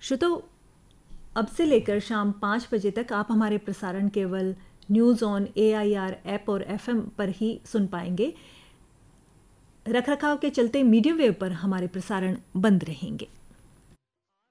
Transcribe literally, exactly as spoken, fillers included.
श्रोताओ, अब से लेकर शाम पाँच बजे तक आप हमारे प्रसारण केवल news on A I R app और एफ एम पर ही सुन पाएंगे। रखरखाव के चलते मीडियम वेव पर हमारे प्रसारण बंद रहेंगे।